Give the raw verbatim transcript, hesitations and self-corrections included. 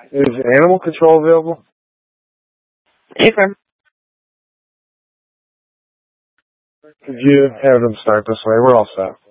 Is animal control available? Affirm. Could you have them start this way? We're all set.